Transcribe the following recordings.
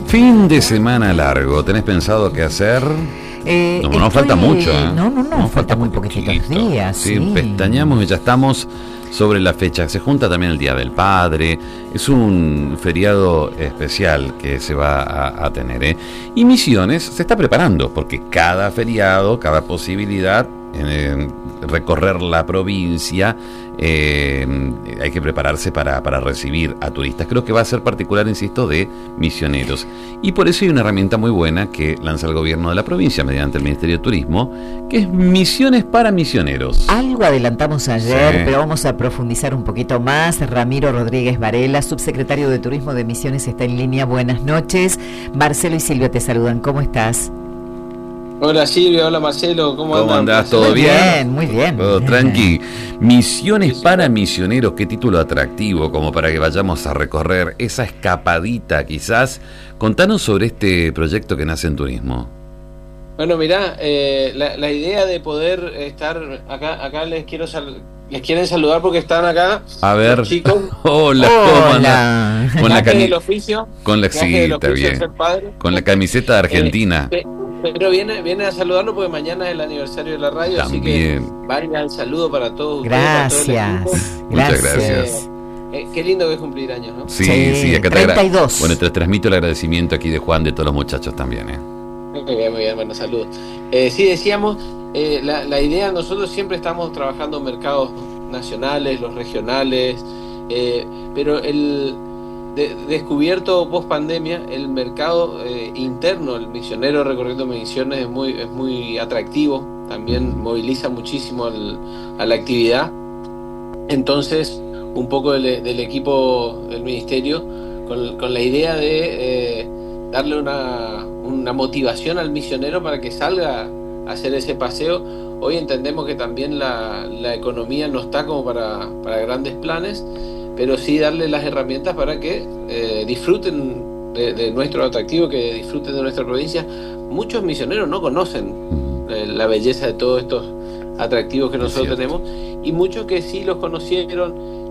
Fin de semana largo, ¿tenés pensado qué hacer? No falta mucho, ¿eh? No, falta muy poquititos días. Sí, pestañamos y ya estamos sobre la fecha. Se junta también el Día del Padre. Es un feriado especial que se va a tener, ¿eh? Y Misiones se está preparando, porque cada feriado, cada posibilidad, recorrer la provincia, hay que prepararse para recibir a turistas. Creo que va a ser particular, insisto, de misioneros, y por eso hay una herramienta muy buena que lanza el gobierno de la provincia mediante el Ministerio de Turismo, que es Misiones para Misioneros. Algo adelantamos ayer, Sí, pero vamos a profundizar un poquito más. Ramiro Rodríguez Varela, subsecretario de Turismo de Misiones, está en línea. Buenas noches. Marcelo y Silvia te saludan. ¿Cómo estás? Hola Silvia, hola Marcelo, ¿cómo andás? ¿Todo Muy bien? bien, muy bien. Todo tranqui. Misiones para Misioneros, qué título atractivo, como para que vayamos a recorrer esa escapadita quizás. Contanos sobre este proyecto que nace en turismo. Bueno, mirá, la idea de poder estar acá les quieren saludar porque están acá. A ver, los chicos. hola, ¿cómo andás? Con la del oficio. con la Gajes del oficio de bien. ser padre. Con la camiseta de Argentina. Pero viene a saludarlo porque mañana es el aniversario de la radio, También. así que vaya el saludo para todos Gracias. ustedes, para todo el equipo. Muchas gracias. Qué lindo que es cumplir años, ¿no? Sí, acá 32. Bueno, te transmito el agradecimiento aquí de Juan, de todos los muchachos también, ¿eh? Muy bien, bueno, saludos. Sí, decíamos, la idea, nosotros siempre estamos trabajando en mercados nacionales, los regionales, pero descubierto post pandemia, el mercado interno, el misionero recorriendo misiones es muy atractivo, también moviliza muchísimo a la actividad. Entonces, un poco del equipo del ministerio, con la idea de darle una motivación al misionero para que salga a hacer ese paseo. Hoy entendemos que también la economía no está como para grandes planes, pero sí darle las herramientas para que disfruten de nuestro atractivo, que disfruten de nuestra provincia. Muchos misioneros no conocen la belleza de todos estos atractivos que nosotros tenemos, y muchos que sí los conocieron.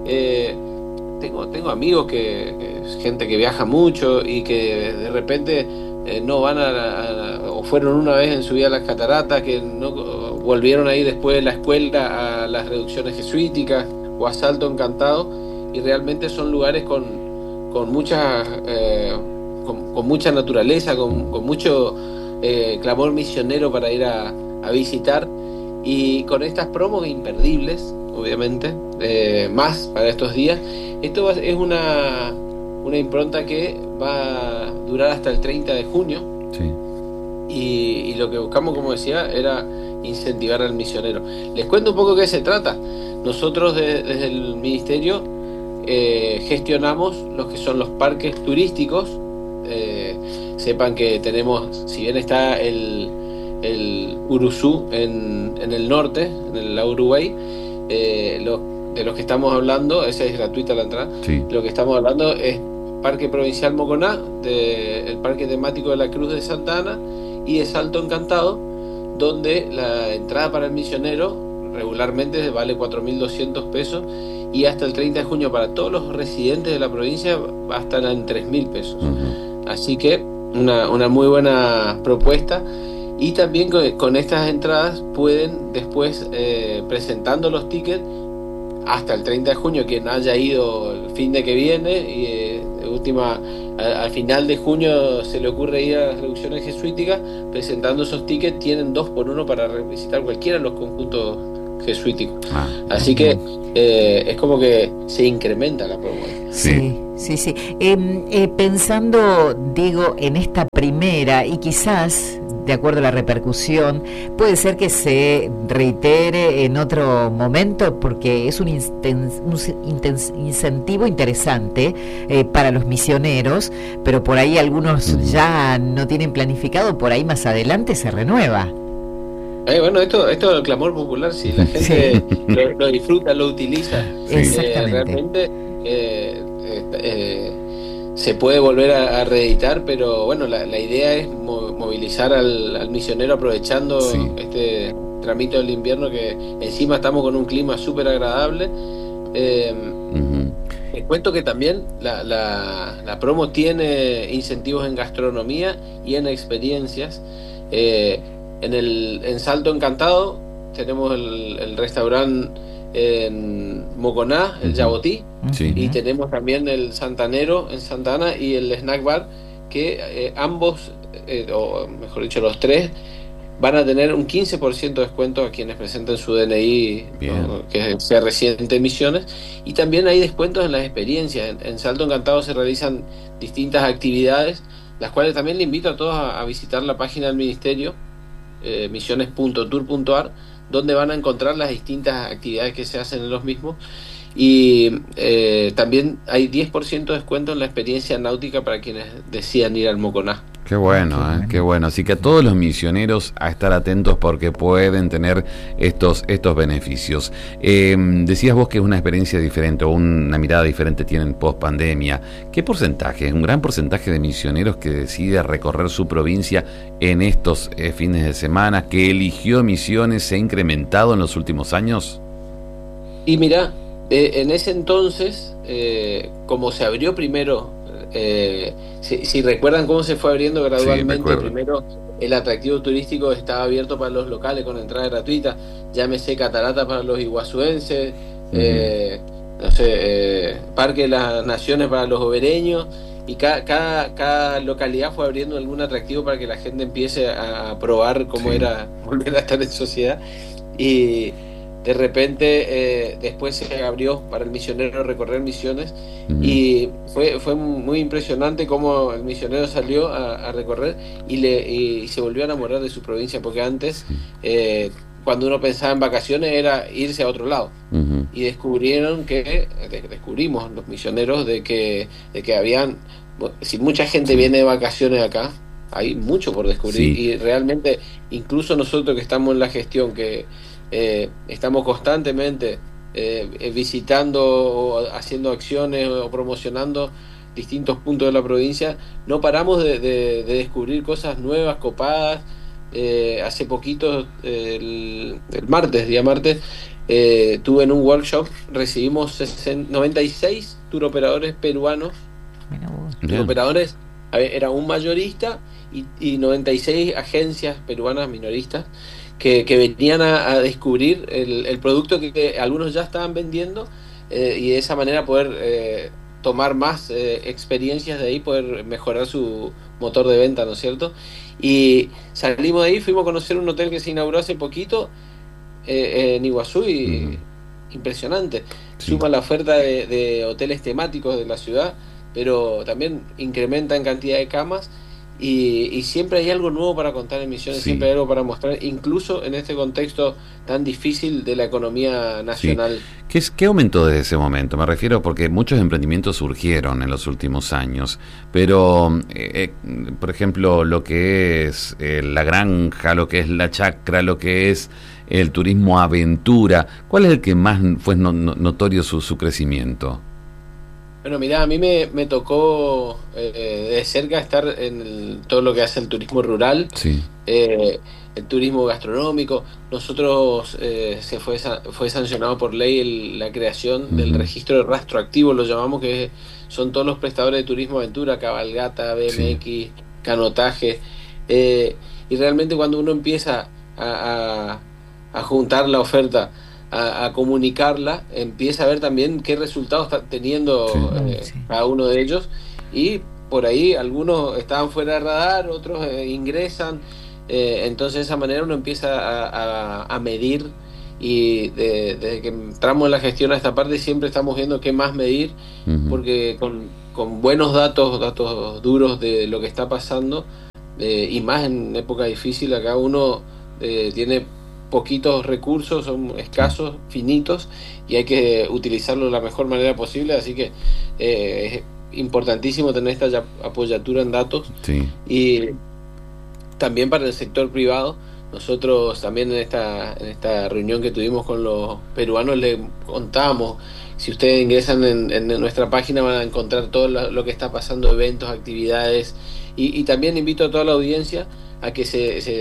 Tengo amigos gente que viaja mucho y que de repente no van o fueron una vez en su vida a las cataratas, que no volvieron a ir después de la escuela a las reducciones jesuíticas o a Salto Encantado, y realmente son lugares con mucha naturaleza, con mucho clamor misionero para ir a visitar, y con estas promos imperdibles, obviamente, más para estos días. Esto es una impronta que va a durar hasta el 30 de junio. Sí. Y lo que buscamos, como decía, era incentivar al misionero. Les cuento un poco qué se trata. Nosotros desde el ministerio gestionamos los que son los parques turísticos. Sepan que tenemos, si bien está el Uruzú en el norte, en el lago Uruguay, de los que estamos hablando, esa es gratuita la entrada. Sí. Lo que estamos hablando es Parque Provincial Moconá, el Parque Temático de la Cruz de Santa Ana y de Salto Encantado, donde la entrada para el misionero regularmente vale 4.200 pesos, y hasta el 30 de junio para todos los residentes de la provincia va a estar en 3.000 pesos. Así que una muy buena propuesta. Y también con estas entradas pueden después, presentando los tickets, hasta el 30 de junio, quien haya ido el fin de que viene, y al final de junio se le ocurre ir a las reducciones jesuíticas, presentando esos tickets tienen 2x1 para visitar cualquiera de los conjuntos jesuíticos. Así que es como que se incrementa la promo. Sí. Pensando, digo, en esta primera, y quizás de acuerdo a la repercusión, puede ser que se reitere en otro momento, porque es un incentivo interesante para los misioneros, pero por ahí algunos ya no tienen planificado, por ahí más adelante se renueva. Bueno, esto es el clamor popular, si la gente lo disfruta, lo utiliza, realmente se puede volver a reeditar, pero bueno, la idea es movilizar al misionero aprovechando este tramito del invierno, que encima estamos con un clima súper agradable. Te cuento que también la promo tiene incentivos en gastronomía y en experiencias. En Salto Encantado tenemos el restaurante en Moconá, el Yabotí, Sí. y tenemos también el Santanero en Santana y el Snack Bar, que ambos, o mejor dicho, los tres, van a tener un 15% de descuento a quienes presenten su DNI, ¿no? Que sea reciente en Misiones, y también hay descuentos en las experiencias. En Salto Encantado se realizan distintas actividades, las cuales también le invito a todos a visitar la página del Ministerio, misiones.tour.ar, donde van a encontrar las distintas actividades que se hacen en los mismos. Y también hay 10% de descuento en la experiencia náutica para quienes decidan ir al Moconá. Qué bueno, qué bueno. Así que a todos los misioneros a estar atentos porque pueden tener estos beneficios. Decías vos que es una experiencia diferente o una mirada diferente tienen post pandemia. ¿Qué porcentaje? ¿Un gran porcentaje de misioneros que decide recorrer su provincia en estos fines de semana, que eligió Misiones, se ha incrementado en los últimos años? Y mira, en ese entonces, como se abrió primero, si recuerdan cómo se fue abriendo gradualmente, primero el atractivo turístico estaba abierto para los locales con entrada gratuita, llámese Catarata para los iguazuenses, no sé, Parque de las Naciones para los obereños, y cada localidad fue abriendo algún atractivo para que la gente empiece a probar cómo era volver a estar en sociedad. Y de repente después se abrió para el misionero recorrer Misiones, y fue muy impresionante cómo el misionero salió a recorrer y se volvió a enamorar de su provincia, porque antes cuando uno pensaba en vacaciones era irse a otro lado, y descubrimos los misioneros de que habían, si mucha gente viene de vacaciones acá, hay mucho por descubrir, y realmente incluso nosotros que estamos en la gestión, que estamos constantemente visitando o haciendo acciones o promocionando distintos puntos de la provincia, no paramos de descubrir cosas nuevas, copadas. Hace poquito, el día martes, tuve en un workshop, recibimos 96 turoperadores peruanos. Turoperadores, era un mayorista y 96 agencias peruanas minoristas que venían a descubrir el producto que algunos ya estaban vendiendo, y de esa manera poder tomar más experiencias de ahí, poder mejorar su motor de venta, ¿no es cierto? Y salimos de ahí, fuimos a conocer un hotel que se inauguró hace poquito en Iguazú, y impresionante. Suma la oferta de hoteles temáticos de la ciudad, pero también incrementa en cantidad de camas. Y siempre hay algo nuevo para contar en Misiones, siempre hay algo para mostrar, incluso en este contexto tan difícil de la economía nacional. ¿Qué aumentó desde ese momento? Me refiero porque muchos emprendimientos surgieron en los últimos años, pero, por ejemplo, lo que es la granja, lo que es la chacra, lo que es el turismo aventura, ¿cuál es el que más fue notorio su crecimiento? Bueno, mirá, a mí me tocó de cerca estar en todo lo que hace el turismo rural, el turismo gastronómico. Nosotros fue sancionado por ley la creación del registro de rastro activo, lo llamamos, que son todos los prestadores de turismo aventura, cabalgata, BMX, canotaje, y realmente cuando uno empieza a juntar la oferta, a comunicarla, empieza a ver también qué resultados está teniendo cada uno de ellos, y por ahí algunos estaban fuera de radar, otros ingresan, entonces de esa manera uno empieza a medir, y desde que entramos en la gestión a esta parte siempre estamos viendo qué más medir, porque con buenos datos duros de lo que está pasando, y más en época difícil, acá uno tiene poquitos recursos, son escasos, finitos, y hay que utilizarlo de la mejor manera posible, así que es importantísimo tener esta apoyatura en datos. Y también para el sector privado, nosotros también en esta reunión que tuvimos con los peruanos le contamos, si ustedes ingresan en nuestra página van a encontrar todo lo que está pasando, eventos, actividades, y también invito a toda la audiencia a que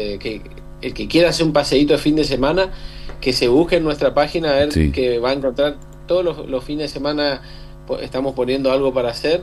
el que quiera hacer un paseíto de fin de semana, que se busque en nuestra página, a ver que va a encontrar todos los fines de semana estamos poniendo algo para hacer.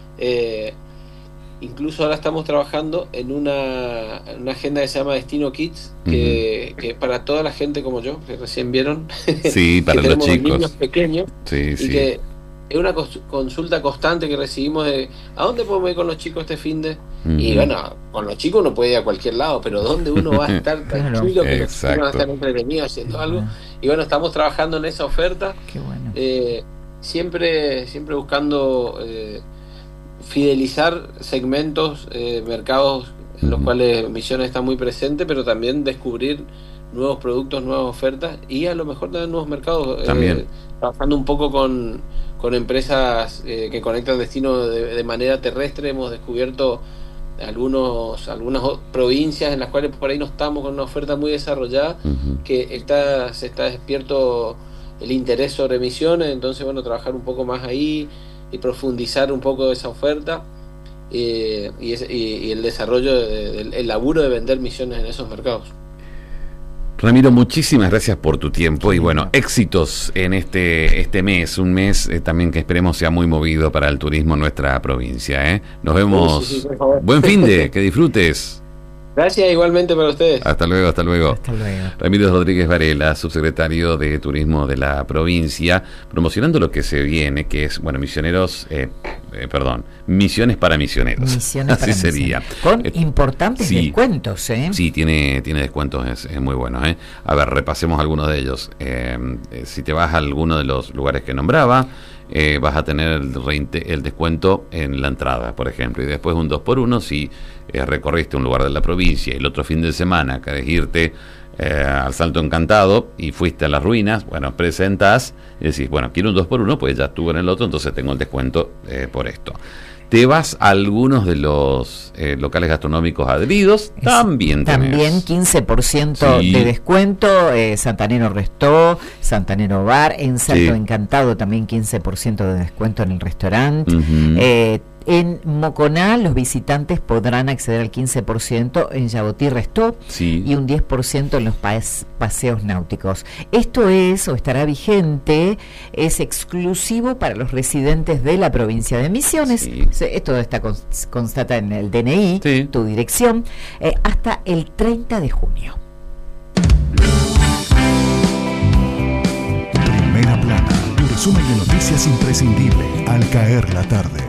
Incluso ahora estamos trabajando en una agenda que se llama Destino Kids, que para toda la gente como yo, que recién vieron, sí, para que los tenemos chicos, niños pequeños, sí, y sí. que es una consulta constante que recibimos de ¿a dónde podemos ir con los chicos este fin de? Y bueno, con los chicos uno puede ir a cualquier lado, pero ¿dónde uno va a estar tranquilo que los chicos van a estar entretenidos haciendo algo? Y bueno, estamos trabajando en esa oferta. Qué bueno. Siempre buscando fidelizar segmentos, mercados en los cuales Misiones está muy presente, pero también descubrir nuevos productos, nuevas ofertas y a lo mejor también nuevos mercados. Trabajando un poco con empresas que conectan destino de manera terrestre, hemos descubierto algunas provincias en las cuales por ahí no estamos con una oferta muy desarrollada, que se está despierto el interés sobre Misiones, entonces bueno, trabajar un poco más ahí y profundizar un poco esa oferta y el desarrollo el laburo de vender Misiones en esos mercados. Ramiro, muchísimas gracias por tu tiempo y bueno, éxitos en este mes, un mes también que esperemos sea muy movido para el turismo en nuestra provincia. Nos vemos. Sí, por favor. Buen fin de, que disfrutes. Gracias igualmente para ustedes. Hasta luego, hasta luego. Hasta luego. Ramiro Rodríguez Varela, subsecretario de Turismo de la provincia, promocionando lo que se viene, que es, bueno, Misiones para misioneros. Misiones así para sería. Con importantes descuentos, ¿eh? Sí, tiene descuentos, es muy bueno, ¿eh? A ver, repasemos algunos de ellos. Si te vas a alguno de los lugares que nombraba, vas a tener el descuento en la entrada, por ejemplo, y después un 2x1 si recorriste un lugar de la provincia y el otro fin de semana querés irte al Salto Encantado y fuiste a las ruinas, bueno, presentás y decís, bueno, quiero un 2x1, pues ya estuve en el otro, entonces tengo el descuento por esto. Te vas a algunos de los locales gastronómicos adheridos, también 15% sí. de descuento, Santanero Restó, Santanero Bar, en Salto Encantado también 15% de descuento en el restaurante. En Moconá los visitantes podrán acceder al 15% en Yabotí Restó y un 10% en los paseos náuticos. Esto es, o estará vigente, es exclusivo para los residentes de la provincia de Misiones. Esto está constata en el DNI, tu dirección, hasta el 30 de junio. Primera Plana, tu resumen de noticias imprescindible al caer la tarde.